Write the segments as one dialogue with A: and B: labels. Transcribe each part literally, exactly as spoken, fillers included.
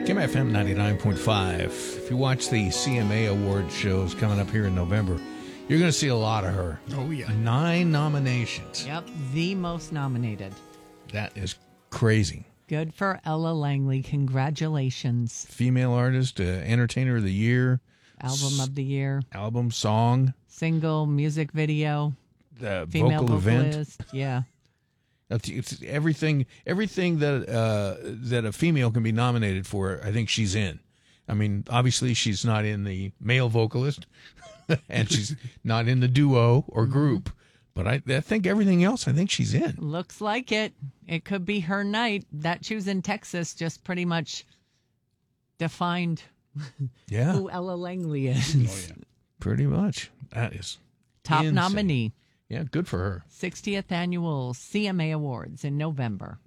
A: Kim F M ninety-nine point five. If you watch the C M A award shows coming up here in November, you're going to see a lot of her.
B: Oh, yeah.
A: Nine nominations.
C: Yep, the most nominated.
A: That is crazy.
C: Good for Ella Langley. Congratulations.
A: Female artist, uh, entertainer of the year.
C: Album of the year.
A: Album, song.
C: Single, music video.
A: The
C: female
A: vocal
C: vocalist.
A: event.
C: Yeah.
A: It's, it's everything everything that uh, that a female can be nominated for, I think she's in. I mean, obviously she's not in the male vocalist, and she's not in the duo or group. But I, I think everything else, I think she's in.
C: Looks like it. It could be her night. That Choose in Texas just pretty much defined
A: Yeah.
C: who Ella Langley is.
B: Oh, yeah.
A: Pretty much. That is
C: Top
A: insane.
C: nominee.
A: Yeah, good for her.
C: sixtieth Annual C M A Awards in November.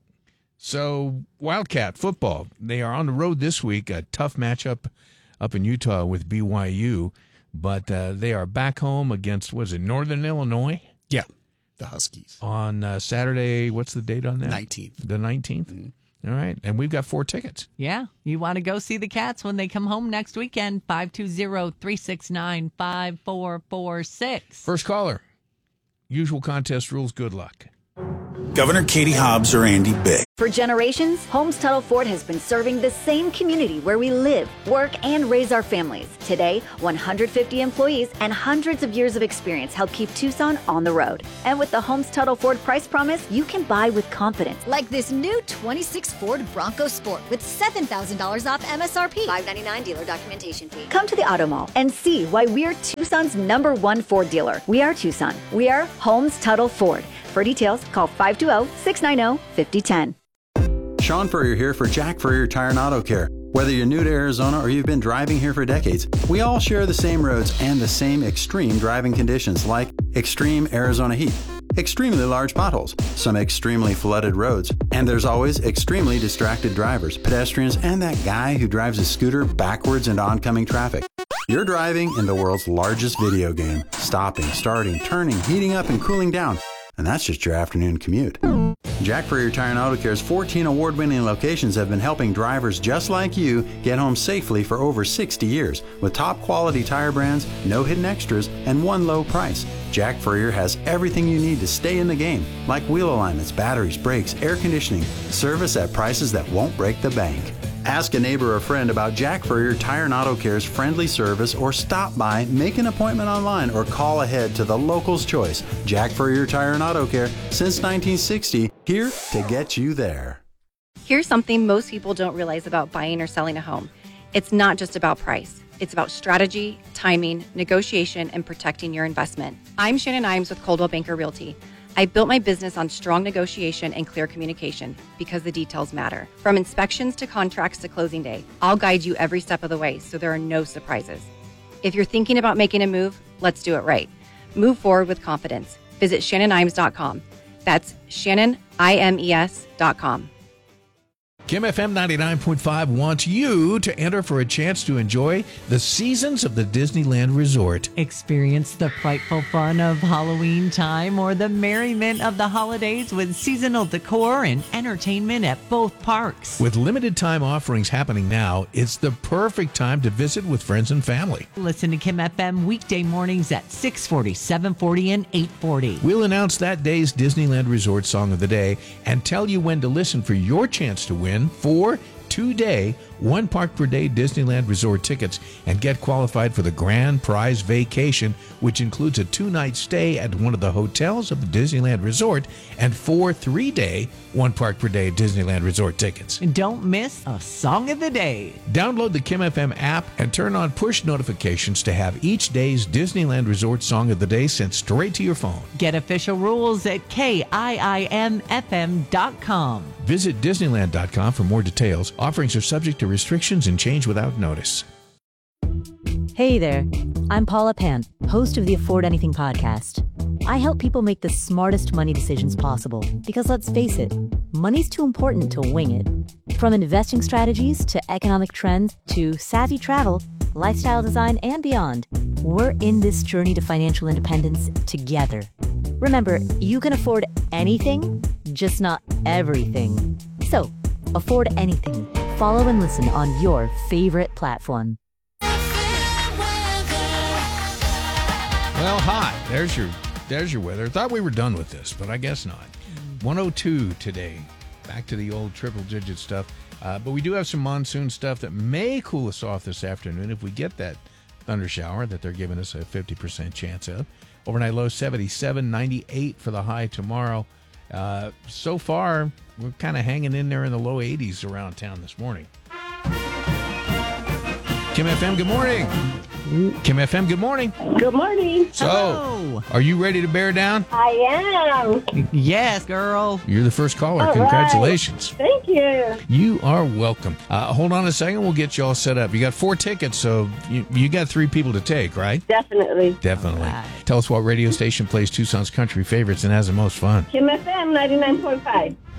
A: So, Wildcat football, they are on the road this week. A tough matchup up in Utah with B Y U, but uh, they are back home against, what is it, Northern Illinois?
B: Yeah, the Huskies.
A: On uh, Saturday, what's the date on that?
B: nineteenth.
A: The nineteenth? Mm-hmm. All right, and we've got four tickets.
C: Yeah, you want to go see the Cats when they come home next weekend. five two zero, three six nine, five four four six.
A: First caller. Usual contest rules, good luck.
D: Governor Katie Hobbs or Andy Bigg.
E: For generations, Holmes Tuttle Ford has been serving the same community where we live, work, and raise our families. Today, one hundred fifty employees and hundreds of years of experience help keep Tucson on the road. And with the Holmes Tuttle Ford price promise, you can buy with confidence.
F: Like this new twenty-six Ford Bronco Sport with seven thousand dollars off M S R P. five ninety-nine dealer documentation fee.
E: Come to the Auto Mall and see why we're Tucson's number one Ford dealer. We are Tucson. We are Holmes Tuttle Ford. For details, call five two zero, six nine zero, five zero one zero.
G: Sean Furrier here for Jack Furrier Tire and Auto Care. Whether you're new to Arizona or you've been driving here for decades, we all share the same roads and the same extreme driving conditions like extreme Arizona heat, extremely large potholes, some extremely flooded roads, and there's always extremely distracted drivers, pedestrians, and that guy who drives a scooter backwards into oncoming traffic. You're driving in the world's largest video game, stopping, starting, turning, heating up, and cooling down. And that's just your afternoon commute. Jack Furrier Tire and Auto Care's fourteen award-winning locations have been helping drivers just like you get home safely for over sixty years. With top-quality tire brands, no hidden extras, and one low price. Jack Furrier has everything you need to stay in the game, like wheel alignments, batteries, brakes, air conditioning, service at prices that won't break the bank. Ask a neighbor or friend about Jack Furrier Tire and Auto Care's friendly service, or stop by, make an appointment online, or call ahead to the local's choice. Jack Furrier Tire and Auto Care, since nineteen sixty, here to get you there.
H: Here's something most people don't realize about buying or selling a home. It's not just about price. It's about strategy, timing, negotiation, and protecting your investment. I'm Shannon Imes with Coldwell Banker Realty. I built my business on strong negotiation and clear communication because the details matter. From inspections to contracts to closing day, I'll guide you every step of the way so there are no surprises. If you're thinking about making a move, let's do it right. Move forward with confidence. Visit Shannon Imes dot com. That's Shannon Imes dot com.
A: Kim F M ninety-nine point five wants you to enter for a chance to enjoy the seasons of the Disneyland Resort.
C: Experience the frightful fun of Halloween time or the merriment of the holidays with seasonal decor and entertainment at both parks.
A: With limited time offerings happening now, it's the perfect time to visit with friends and family.
C: Listen to Kim F M weekday mornings at six forty, seven forty, and eight forty.
A: We'll announce that day's Disneyland Resort Song of the Day and tell you when to listen for your chance to win four two-day, one park per day Disneyland Resort tickets and get qualified for the grand prize vacation, which includes a two-night stay at one of the hotels of the Disneyland Resort and four three-day, one park per day Disneyland Resort tickets.
C: And don't miss a Song of the Day.
A: Download the Kim F M app and turn on push notifications to have each day's Disneyland Resort Song of the Day sent straight to your phone.
C: Get official rules at K I I M F M dot com.
A: Visit Disneyland dot com for more details. Offerings are subject to restrictions and change without notice.
I: Hey there, I'm Paula Pan, host of the Afford Anything podcast. I help people make the smartest money decisions possible because, let's face it, money's too important to wing it. From investing strategies to economic trends to savvy travel, lifestyle design, and beyond, we're in this journey to financial independence together. Remember, you can afford anything, just not everything. So, afford anything. follow and listen on your favorite platform.
A: Well, hot. There's your there's your weather. Thought we were done with this, but I guess not. one oh two today. Back to the old triple-digit stuff. Uh, but we do have some monsoon stuff that may cool us off this afternoon if we get that thunder shower that they're giving us a fifty percent chance of. Overnight low seventy-seven, ninety-eight for the high tomorrow. Uh, so far, we're kind of hanging in there in the low eighties around town this morning. Kim F M, good morning. Kim F M, good morning.
J: Good morning.
A: So,
C: Hello.
A: Are you ready to bear down?
J: I am.
C: Yes, girl.
A: You're the first caller.
J: All
A: Congratulations.
J: Right. Thank you.
A: You are welcome. Uh, hold on a second. We'll get you all set up. You got four tickets, so you, you got three people to take, right?
J: Definitely.
A: Definitely.
C: Right.
A: Tell us what radio station plays Tucson's country favorites and has the most fun.
J: Kim F M ninety-nine point five.